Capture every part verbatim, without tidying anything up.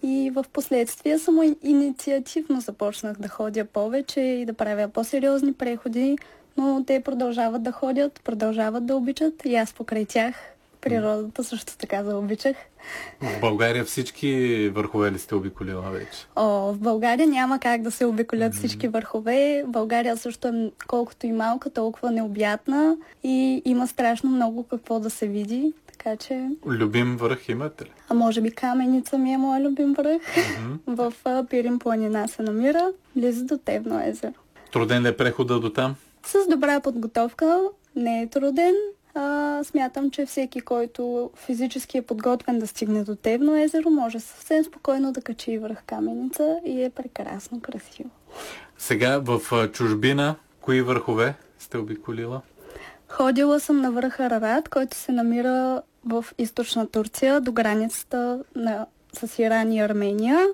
И в последствие само инициативно започнах да ходя повече и да правя по-сериозни преходи, но те продължават да ходят, продължават да обичат и аз покрай тях. Природата също така заобичах. В България всички върхове ли сте обиколила вече? О, в България няма как да се обиколят mm-hmm. всички върхове. България също е колкото и малка, толкова необятна и има страшно много какво да се види. Така че... Любим връх имате ли? А може би Каменица ми е моя любим връх. Mm-hmm. В Пирин планина се намира, близо до Тевно езеро. Труден ли е прехода до там? С добра подготовка не е труден. А, смятам, че всеки, който физически е подготвен да стигне до Тевно езеро, може съвсем спокойно да качи връх Каменица и е прекрасно красиво. Сега в чужбина, кои върхове сте обиколила? Ходила съм на връх Арарат, който се намира в източна Турция, до границата на, с Иран и Армения.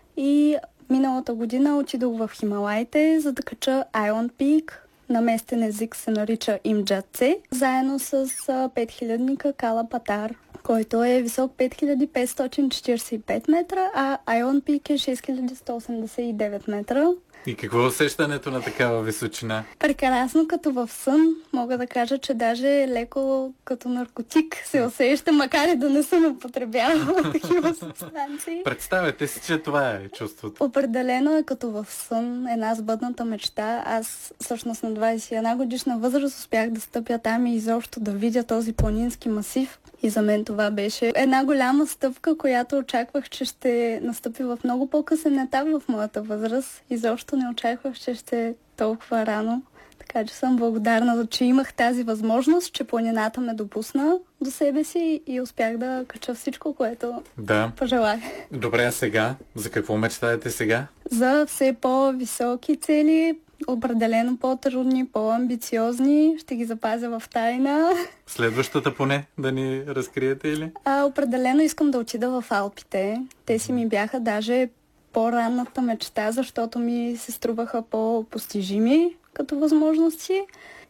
И миналата година отидох в Хималаите, за да кача Island Peak. На местен език се нарича Имджатце, заедно с петхилядника Кала Патар, който е висок пет хиляди петстотин четиридесет и пет метра, а Island Peak е шест хиляди сто осемдесет и девет метра. И какво е усещането на такава височина? Прекрасно, като в сън. Мога да кажа, че даже леко като наркотик се усеща, макар и да не съм употребявала такива субстанции. Представете си, че това е чувството. Определено е като в сън, една сбъдната мечта. Аз всъщност на двадесет и една годишна възраст успях да стъпя там и изобщо да видя този планински масив. И за мен това беше една голяма стъпка, която очаквах, че ще настъпи в много по-късен етап в моята възраст. Изобщо не очаквах, че ще е толкова рано. Така че съм благодарна, че имах тази възможност, че планината ме допусна до себе си и успях да кача всичко, което да. пожелах. Добре, а сега? За какво мечтаете сега? За все по-високи цели, определено по-трудни, по-амбициозни. Ще ги запазя в тайна. Следващата поне да ни разкриете или? А, определено искам да отида в Алпите. Те си ми бяха даже по-ранната мечта, защото ми се струваха по-постижими като възможности.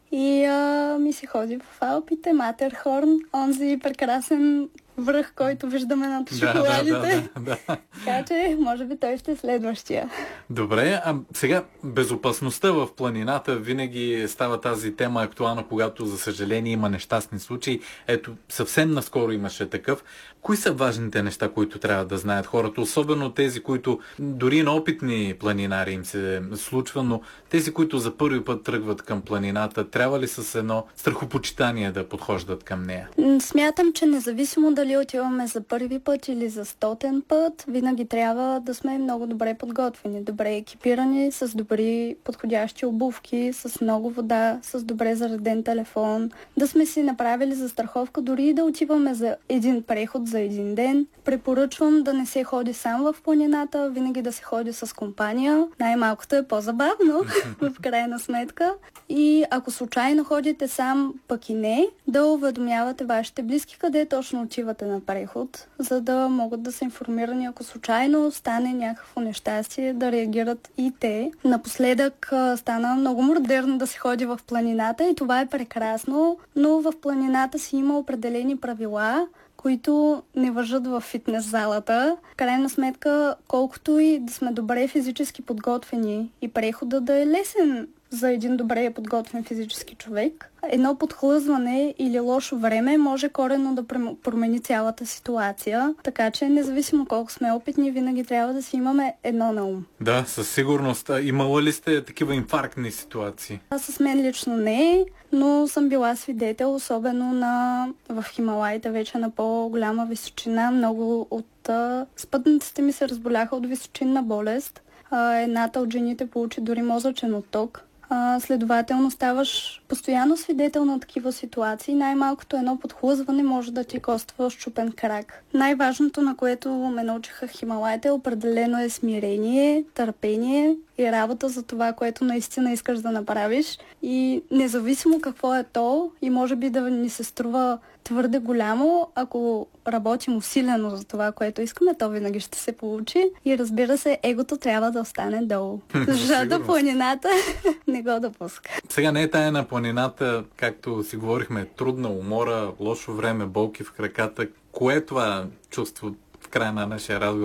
И а, ми се ходи в Алпите, Матерхорн, онзи прекрасен връх, който виждаме над шоколадите. Да, да, да, да. Така че, може би той ще е следващия. Добре, а сега безопасността в планината винаги става тази тема актуална, когато за съжаление има нещастни случаи. Ето, съвсем наскоро имаше такъв. Кои са важните неща, които трябва да знаят хората? Особено тези, които дори на опитни планинари им се случва, но тези, които за първи път тръгват към планината, трябва ли с едно страхопочитание да подхождат към нея? Смятам, че независимо дали отиваме за първи път или за стотен път, винаги трябва да сме много добре подготвени, добре екипирани, с добри подходящи обувки, с много вода, с добре зареден телефон, да сме си направили застраховка, дори и да отиваме за един преход, за един ден. Препоръчвам да не се ходи сам в планината, винаги да се ходи с компания. Най-малкото е по-забавно, в крайна сметка. И ако случайно ходите сам, пък и не, да уведомявате вашите близки къде точно отивате на преход, за да могат да са информирани, ако случайно стане някакво нещастие, да реагират и те. Напоследък стана много модерно да се ходи в планината и това е прекрасно, но в планината си има определени правила, които не важат в фитнес залата. В крайна сметка, колкото и да сме добре физически подготвени и прехода да е лесен за един добре подготвен физически човек, едно подхлъзване или лошо време може коренно да промени цялата ситуация. Така че, независимо колко сме опитни, винаги трябва да си имаме едно на ум. Да, със сигурност. Имала ли сте такива инфарктни ситуации? Аз с мен лично не, но съм била свидетел, особено на в Хималаите, вече на по-голяма височина. Много от а, спътниците ми се разболяха от височинна болест. А, едната от жените получи дори мозъчен отток. А, следователно ставаш постоянно свидетел на такива ситуации. Най-малкото едно подхлъзване може да ти коства счупен крак. Най-важното, на което ме научиха Хималаите, определено е смирение, търпение и работа за това, което наистина искаш да направиш. И независимо какво е то, и може би да ни се струва твърде голямо, ако работим усилено за това, което искаме, то винаги ще се получи. И разбира се, егото трябва да остане долу. Защото планината не го допуска. Сега не е тая на планината, както си говорихме, трудна умора, лошо време, болки в краката. Кое е това чувство в края на нашия разговор?